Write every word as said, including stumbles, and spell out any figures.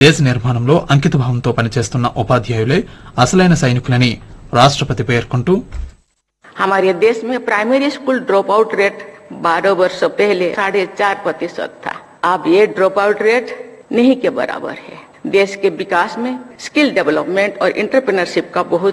దేశ నిర్మాణంలో అంకితభావంతో పనిచేస్తున్న ఉపాధ్యాయులే అసలైన సైనికులని రాష్ట్రపతి పేర్కొంటూ हमारे देश में primary school drop out rate बारह वर्षों पहले साढ़े चार प्रतिशत था। अब ये ड्रॉप आउट रेट नहीं के बराबर है। देश के विकास में स्किल डेवलपमेंट और एंटरप्रेन्योरशिप का बहुत